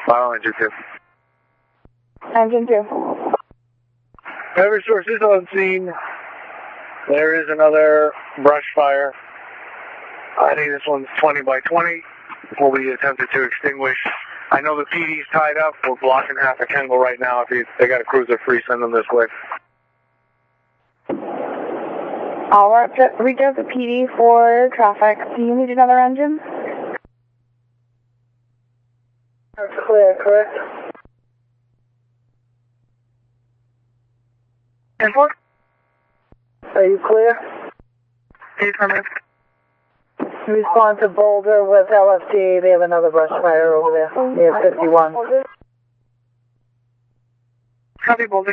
File engine 2. Engine 2. Every source is on scene. There is another brush fire. I think this one's 20 by 20. Will be attempted to extinguish. I know the PD's tied up. We're blocking half a Kendall right now. If they got a cruiser free, send them this way. I'll reach out to PD for traffic. Do you need another engine? That's clear, correct? And 4? Are you clear? Affirmative. Respond to Boulder with LFD. They have another brush fire over there near 51. Copy, Boulder.